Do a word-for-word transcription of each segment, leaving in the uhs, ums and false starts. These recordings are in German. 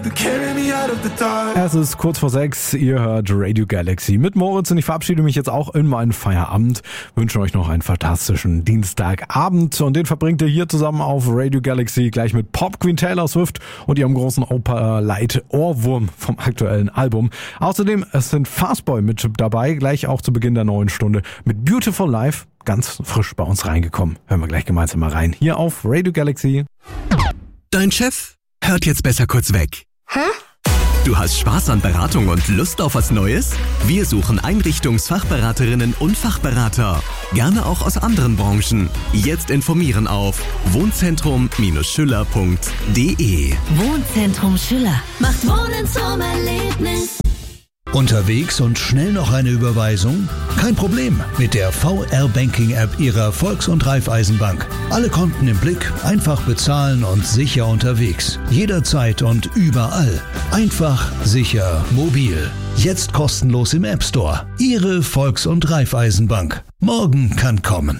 Es ist kurz vor sechs, ihr hört Radio Galaxy mit Moritz und ich verabschiede mich jetzt auch in meinen Feierabend. Wünsche euch noch einen fantastischen Dienstagabend und den verbringt ihr hier zusammen auf Radio Galaxy gleich mit Pop Queen Taylor Swift und ihrem großen Oper-Light Ohrwurm vom aktuellen Album. Außerdem es sind Fastboy mit dabei, gleich auch zu Beginn der neuen Stunde mit Beautiful Life, ganz frisch bei uns reingekommen. Hören wir gleich gemeinsam mal rein, hier auf Radio Galaxy. Dein Chef hört jetzt besser kurz weg. Hä? Du hast Spaß an Beratung und Lust auf was Neues? Wir suchen Einrichtungsfachberaterinnen und Fachberater. Gerne auch aus anderen Branchen. Jetzt informieren auf wohnzentrum Schüller punkt de. Wohnzentrum Schüller macht Wohnen zum Erlebnis. Unterwegs und schnell noch eine Überweisung? Kein Problem mit der V R-Banking-App Ihrer Volks- und Raiffeisenbank. Alle Konten im Blick, einfach bezahlen und sicher unterwegs. Jederzeit und überall. Einfach, sicher, mobil. Jetzt kostenlos im App Store. Ihre Volks- und Raiffeisenbank. Morgen kann kommen.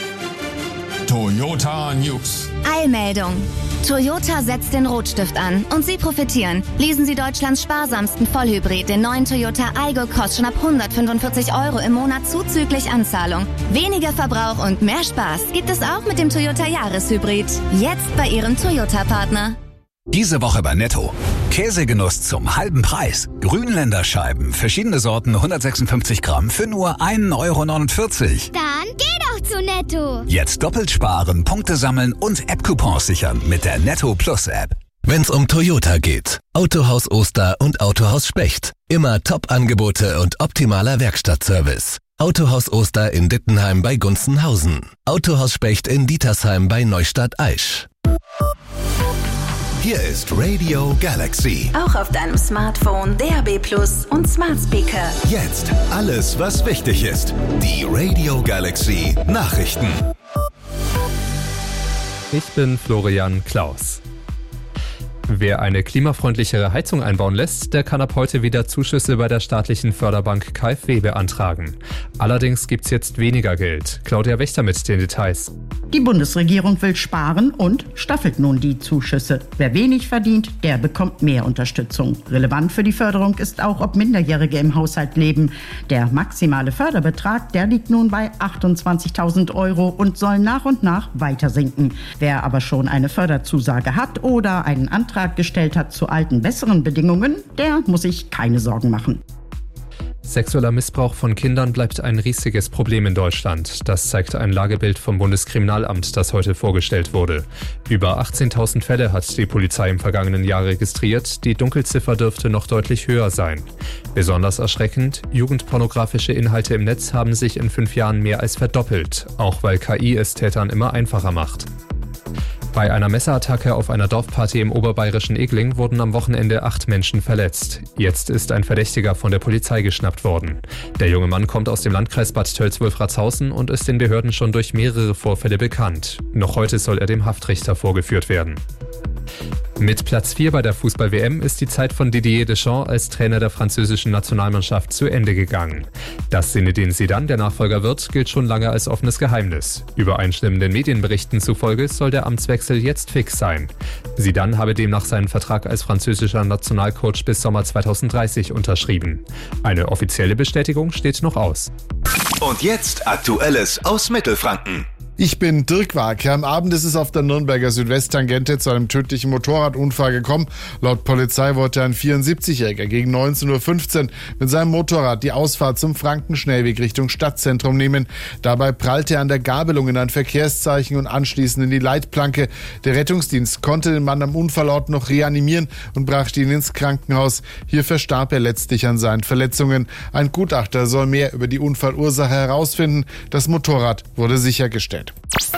Toyota News. Eilmeldung. Toyota setzt den Rotstift an und Sie profitieren. Leasen Sie Deutschlands sparsamsten Vollhybrid, den neuen Toyota Aygo, kostet schon ab hundertfünfundvierzig Euro im Monat zuzüglich Anzahlung. Weniger Verbrauch und mehr Spaß gibt es auch mit dem Toyota Jahreshybrid. Jetzt bei Ihrem Toyota-Partner. Diese Woche bei Netto. Käsegenuss zum halben Preis. Grünländer Scheiben, verschiedene Sorten, hundertsechsundfünfzig Gramm für nur ein Euro neunundvierzig. Dann geh doch zu Netto. Jetzt doppelt sparen, Punkte sammeln und App-Coupons sichern mit der Netto Plus App. Wenn's um Toyota geht, Autohaus Oster und Autohaus Specht. Immer Top-Angebote und optimaler Werkstattservice. Autohaus Oster in Dittenheim bei Gunzenhausen. Autohaus Specht in Dietersheim bei Neustadt-Aisch. Hier ist Radio Galaxy. Auch auf deinem Smartphone, D A B Plus und Smart Speaker. Jetzt alles, was wichtig ist. Die Radio Galaxy Nachrichten. Ich bin Florian Klaus. Wer eine klimafreundlichere Heizung einbauen lässt, der kann ab heute wieder Zuschüsse bei der staatlichen Förderbank K f W beantragen. Allerdings gibt's jetzt weniger Geld. Claudia Wächter mit den Details. Die Bundesregierung will sparen und staffelt nun die Zuschüsse. Wer wenig verdient, der bekommt mehr Unterstützung. Relevant für die Förderung ist auch, ob Minderjährige im Haushalt leben. Der maximale Förderbetrag, der liegt nun bei achtundzwanzigtausend Euro und soll nach und nach weiter sinken. Wer aber schon eine Förderzusage hat oder einen Antrag gestellt hat zu alten, besseren Bedingungen, der muss sich keine Sorgen machen. Sexueller Missbrauch von Kindern bleibt ein riesiges Problem in Deutschland. Das zeigt ein Lagebild vom Bundeskriminalamt, das heute vorgestellt wurde. Über achtzehntausend Fälle hat die Polizei im vergangenen Jahr registriert. Die Dunkelziffer dürfte noch deutlich höher sein. Besonders erschreckend, jugendpornografische Inhalte im Netz haben sich in fünf Jahren mehr als verdoppelt, auch weil K I es Tätern immer einfacher macht. Bei einer Messerattacke auf einer Dorfparty im oberbayerischen Egling wurden am Wochenende acht Menschen verletzt. Jetzt ist ein Verdächtiger von der Polizei geschnappt worden. Der junge Mann kommt aus dem Landkreis Bad Tölz-Wolfratshausen und ist den Behörden schon durch mehrere Vorfälle bekannt. Noch heute soll er dem Haftrichter vorgeführt werden. Mit Platz vier bei der Fußball-W M ist die Zeit von Didier Deschamps als Trainer der französischen Nationalmannschaft zu Ende gegangen. Dass Zinedine Zidane der Nachfolger wird, gilt schon lange als offenes Geheimnis. Übereinstimmenden Medienberichten zufolge soll der Amtswechsel jetzt fix sein. Zidane habe demnach seinen Vertrag als französischer Nationalcoach bis Sommer zweitausenddreißig unterschrieben. Eine offizielle Bestätigung steht noch aus. Und jetzt Aktuelles aus Mittelfranken. Ich bin Dirk Wag. Am Abend ist es auf der Nürnberger Südwesttangente zu einem tödlichen Motorradunfall gekommen. Laut Polizei wollte ein vierundsiebzigjähriger gegen neunzehn Uhr fünfzehn mit seinem Motorrad die Ausfahrt zum Frankenschnellweg Richtung Stadtzentrum nehmen. Dabei prallte er an der Gabelung in ein Verkehrszeichen und anschließend in die Leitplanke. Der Rettungsdienst konnte den Mann am Unfallort noch reanimieren und brachte ihn ins Krankenhaus. Hier verstarb er letztlich an seinen Verletzungen. Ein Gutachter soll mehr über die Unfallursache herausfinden. Das Motorrad wurde sichergestellt.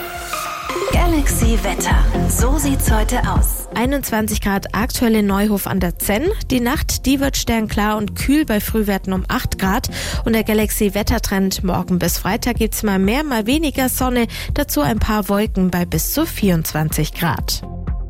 Galaxy Wetter. So sieht's heute aus. einundzwanzig Grad aktuell in Neuhof an der Zenn. Die Nacht, die wird sternklar und kühl bei Frühwerten um acht Grad. Und der Galaxy Wettertrend morgen bis Freitag gibt's mal mehr, mal weniger Sonne. Dazu ein paar Wolken bei bis zu vierundzwanzig Grad.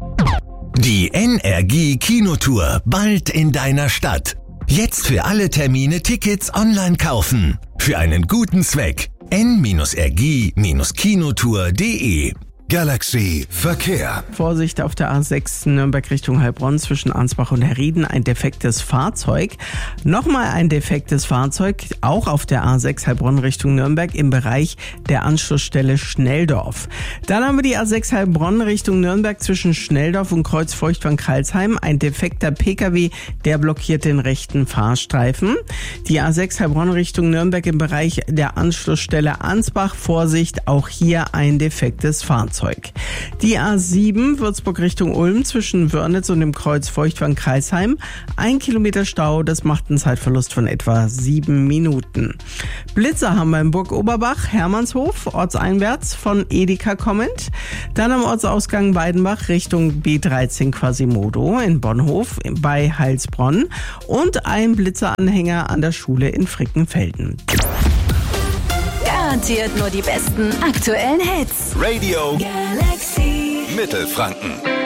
Die N R G Kinotour bald in deiner Stadt. Jetzt für alle Termine Tickets online kaufen. Für einen guten Zweck. n R G Kinotour punkt de Galaxy Verkehr. Vorsicht auf der A sechs Nürnberg Richtung Heilbronn zwischen Ansbach und Herrieden, ein defektes Fahrzeug. Nochmal ein defektes Fahrzeug, auch auf der A sechs Heilbronn Richtung Nürnberg im Bereich der Anschlussstelle Schnelldorf. Dann haben wir die A sechs Heilbronn Richtung Nürnberg zwischen Schnelldorf und Kreuz Feuchtwangen-Kreilsheim. Ein defekter Pkw, der blockiert den rechten Fahrstreifen. Die A sechs Heilbronn Richtung Nürnberg im Bereich der Anschlussstelle Ansbach. Vorsicht, auch hier ein defektes Fahrzeug. Die A sieben Würzburg Richtung Ulm zwischen Wörnitz und dem Kreuz Feuchtwangen-Kreilsheim. Ein Kilometer Stau, das macht einen Zeitverlust von etwa sieben Minuten. Blitzer haben wir in Burg Oberbach, Hermannshof, ortseinwärts von Edeka kommend. Dann am Ortsausgang Weidenbach Richtung B dreizehn Quasimodo in Bonhof bei Heilsbronn. Und ein Blitzeranhänger an der Schule in Frickenfelden. Garantiert nur die besten aktuellen Hits. Radio Galaxy Mittelfranken.